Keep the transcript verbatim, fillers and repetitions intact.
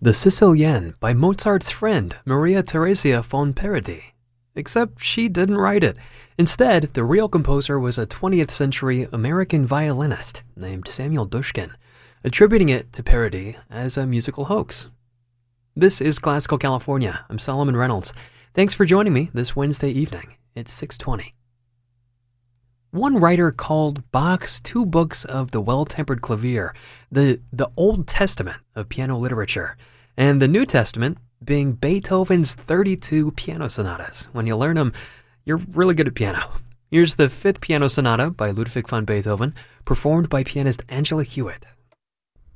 The Sicilienne by Mozart's friend Maria Theresia von Parodi. Except she didn't write it. Instead, the real composer was a twentieth century American violinist named Samuel Dushkin, attributing it to Parodi as a musical hoax. This is Classical California. I'm Solomon Reynolds. Thanks for joining me this Wednesday evening. It's six twenty. One writer called Bach's two books of the Well-Tempered Clavier the, the Old Testament of piano literature, and the New Testament being Beethoven's thirty-two piano sonatas. When you learn them, you're really good at piano. Here's the Fifth Piano Sonata by Ludwig van Beethoven, performed by pianist Angela Hewitt.